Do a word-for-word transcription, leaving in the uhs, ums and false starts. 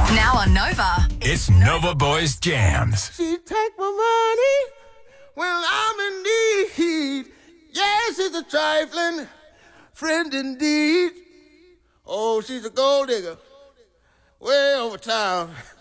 Now on Nova. It's Nova Boys Jams. She take my money when I'm in need. Yes, she's a trifling friend indeed. Oh, she's a gold digger way over town.